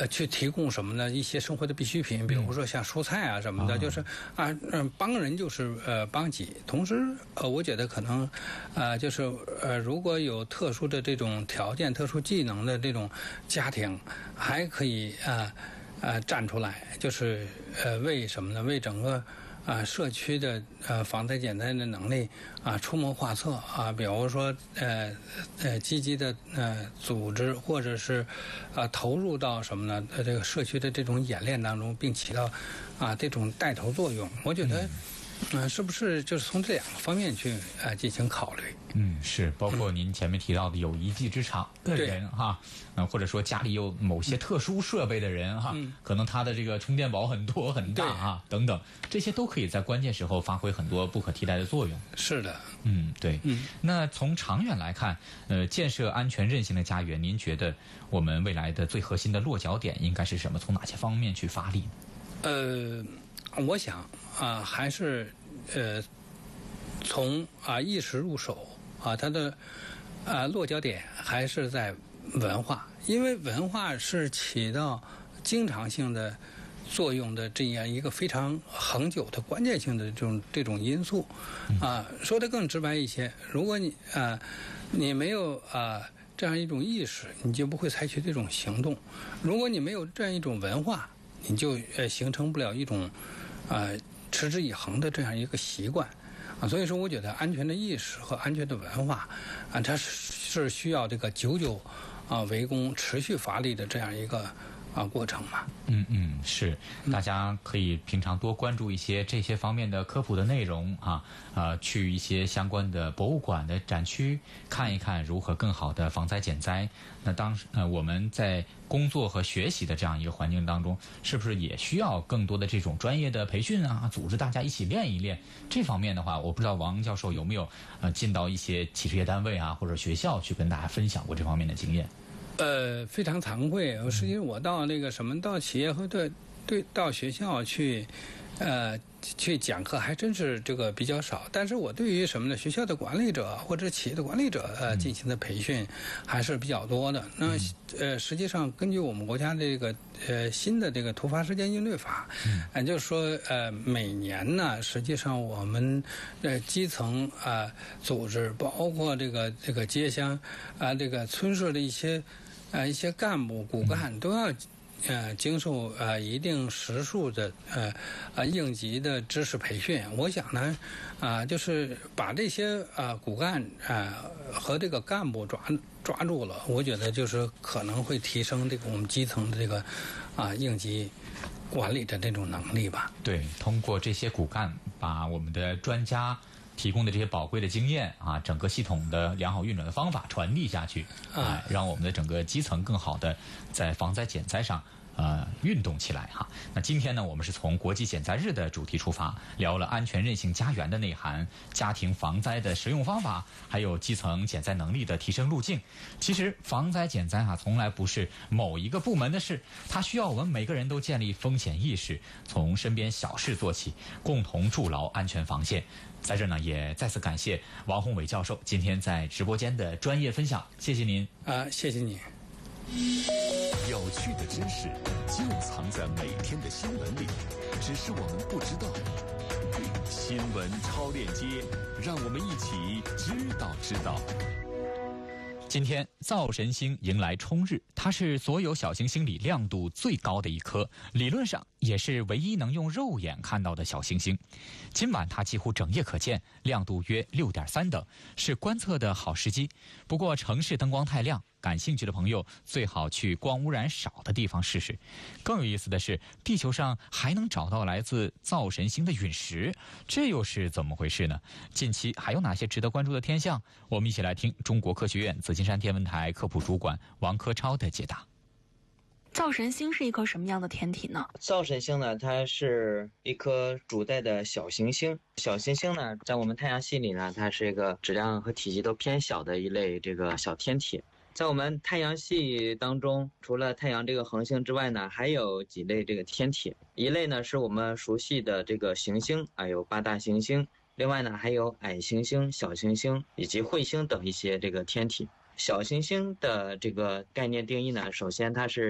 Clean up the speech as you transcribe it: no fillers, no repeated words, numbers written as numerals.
去提供什么呢？一些生活的必需品，比如说像蔬菜啊什么的，就是帮人就是帮己。同时我觉得可能就是如果有特殊的这种条件、特殊技能的这种家庭，还可以站出来，就是为什么呢？为整个社区的防灾减灾的能力出谋划策比如说积极的组织或者是投入到什么呢？这个社区的这种演练当中，并起到这种带头作用。我觉得是不是就是从这两个方面去进行考虑？ 是，包括您前面提到的有一技之长的人哈，或者说家里有某些特殊设备的人哈，可能他的这个充电宝很多很大啊，等等，这些都可以在关键时候发挥很多不可替代的作用。 是的， 对。那从长远来看，建设安全韧性的家园，您觉得我们未来的最核心的落脚点应该是什么？从哪些方面去发力？ 我想还是从意识入手它的落脚点还是在文化，因为文化是起到经常性的作用的这样一个非常恒久的关键性的这种因素说得更直白一些，如果你没有这样一种意识，你就不会采取这种行动；如果你没有这样一种文化，你就形成不了一种持之以恒的这样一个习惯所以说我觉得安全的意识和安全的文化它是需要这个久久为功、持续发力的这样一个过程嘛。 是，大家可以平常多关注一些这些方面的科普的内容去一些相关的博物馆的展区看一看如何更好的防灾减灾。那我们在工作和学习的这样一个环境当中，是不是也需要更多的这种专业的培训组织大家一起练一练？这方面的话，我不知道王教授有没有进到一些企事业单位或者学校去跟大家分享过这方面的经验？ 非常惭愧，实际上我到到企业和到学校去讲课还真是这个比较少，但是我对于什么呢？学校的管理者或者企业的管理者进行的培训还是比较多的。那实际上根据我们国家这个新的这个突发事件应对法，就是说每年呢，实际上我们基层组织，包括这个街乡这个村社的一些干部骨干都要经受一定时数的应急的知识培训。我想呢就是把这些骨干和这个干部抓住了，我觉得就是可能会提升这个我们基层的这个应急管理的这种能力吧。 对，通过这些骨干把我们的专家提供的这些宝贵的经验整个系统的良好运转的方法传递下去让我们的整个基层更好的在防灾减灾上运动起来那今天呢，我们是从国际减灾日的主题出发，聊了安全韧性家园的内涵、家庭防灾的实用方法，还有基层减灾能力的提升路径。其实防灾减灾从来不是某一个部门的事，它需要我们每个人都建立风险意识，从身边小事做起，共同筑牢安全防线。在这呢，也再次感谢王宏伟教授今天在直播间的专业分享，谢谢您谢谢你。 有趣的知识就藏在每天的新闻里，只是我们不知道。新闻超链接，让我们一起知道。 今天灶神星迎来冲日，它是所有小行星里亮度最高的一颗，理论上也是唯一能用肉眼看到的小行星。今晚它几乎整夜可见，亮度约6.3等，是观测的好时机。不过城市灯光太亮，感兴趣的朋友最好去光污染少的地方试试。更有意思的是，地球上还能找到来自灶神星的陨石，这又是怎么回事呢？近期还有哪些值得关注的天象？我们一起来听中国科学院紫金山天文台科普主管王科超的解答。 灶神星是一颗什么样的天体呢？ 灶神星呢，它是一颗主带的小行星。小行星呢，在我们太阳系里呢，它是一个质量和体积都偏小的一类这个小天体。在我们太阳系当中，除了太阳这个恒星之外呢，还有几类这个天体。一类呢是我们熟悉的这个行星有8大行星。另外呢，还有矮行星、小行星以及彗星等一些这个天体。小行星的这个概念定义呢，首先它是